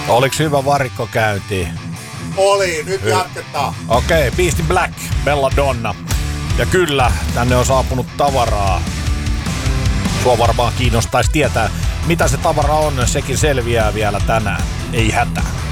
Oliko hyvä varikkokäynti? Oli, nyt jatketaan. Okei, Beast in Black, Belladonna. Ja kyllä, tänne on saapunut tavaraa. Sua varmaan kiinnostaisi tietää, mitä se tavara on, sekin selviää vielä tänään. Ei hätää.